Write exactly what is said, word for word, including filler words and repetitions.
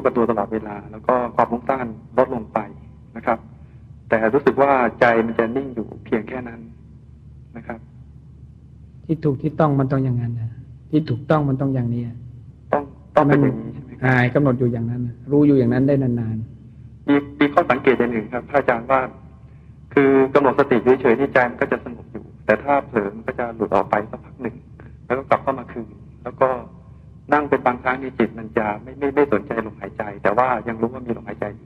กับตัวตลอดเวลาแล้วก็ความฟุ้งซ่านลดลงไปนะครับแต่รู้สึกว่าใจมันจะนิ่งอยู่เพียงแค่นั้นนะครับที่ถูกที่ต้องมันต้องอย่างนั้นนะที่ถูกต้องมันต้องอย่างนี้ต้องต้องเป็นอย่างนี้ใช่ไหมครับใช่กำหนดอยู่อย่างนั้นรู้อยู่อย่างนั้นได้นานๆมีมีข้อสังเกตอย่างหนึ่งครับพระอาจารย์ว่าคือกำหนดสติเฉยๆที่ใจมันก็จะสงบอยู่แต่ถ้าเผลอมันก็จะหลุดออกไปสักพักหนึ่งแล้วก็กลับเข้ามาคืนแล้วก็นั่งเป็นบางครั้งในจิตมันจะไม่ไม่ไม่สนใจลมหายใจแต่ว่ายังรู้ว่ามีลมหายใจ